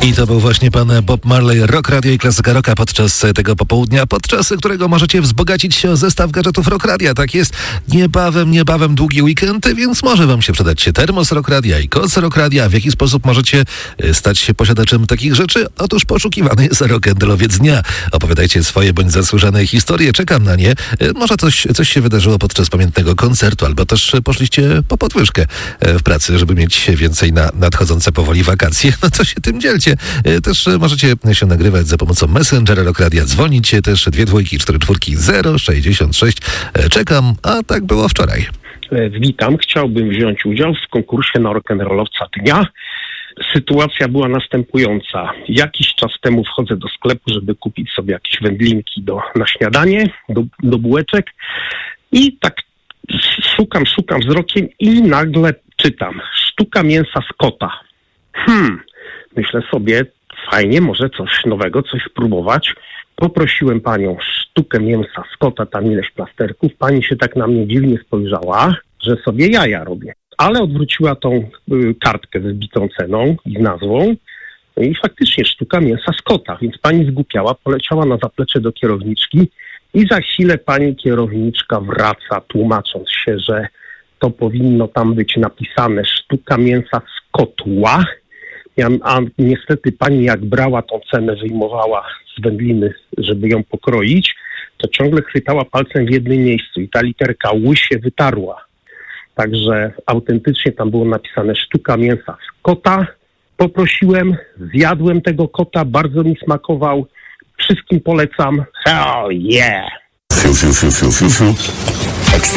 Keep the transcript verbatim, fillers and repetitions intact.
I to był właśnie pan Bob Marley, Rock Radio i Klasyka Rocka podczas tego popołudnia, podczas którego możecie wzbogacić się o zestaw gadżetów Rock Radia. Tak jest, niebawem, niebawem długi weekend, więc może wam się przydać się termos Rock Radia i koc Rock Radia. W jaki sposób możecie stać się posiadaczem takich rzeczy? Otóż poszukiwany jest rock'n'rollowiec dnia. Opowiadajcie swoje bądź zasłużone historie, czekam na nie. Może coś, coś się wydarzyło podczas pamiętnego koncertu, albo też poszliście po podwyżkę w pracy, żeby mieć więcej na nadchodzące powoli wakacje. No to się tym dzielcie. Też możecie się nagrywać za pomocą Messengera Rock Radia. Dzwonicie też dwie dwójki, cztery czwórki, zero sześćdziesiąt sześć. Czekam, a tak było wczoraj. Witam. Chciałbym wziąć udział w konkursie na rock'n'rollowca dnia. Sytuacja była następująca. Jakiś czas temu wchodzę do sklepu, żeby kupić sobie jakieś wędlinki do, na śniadanie, do, do bułeczek i tak szukam, szukam wzrokiem i nagle czytam. Sztuka mięsa z kota. Hmm, myślę sobie, fajnie, może coś nowego, coś spróbować. Poprosiłem panią sztukę mięsa z kota, tam ileś plasterków. Pani się tak na mnie dziwnie spojrzała, że sobie jaja robię. Ale odwróciła tą y, kartkę ze zbitą ceną i nazwą. No i faktycznie sztuka mięsa z kota. Więc pani zgłupiała, poleciała na zaplecze do kierowniczki i za chwilę pani kierowniczka wraca, tłumacząc się, że to powinno tam być napisane sztuka mięsa z kotła. Ja, a niestety pani jak brała tą cenę, wyjmowała z wędliny, żeby ją pokroić, to ciągle chwytała palcem w jednym miejscu i ta literka ły się wytarła. Także autentycznie tam było napisane sztuka mięsa z kota. Poprosiłem, zjadłem tego kota, bardzo mi smakował. Wszystkim polecam. Hell yeah! Fiu, fiu, fiu, fiu, fiu, fiu.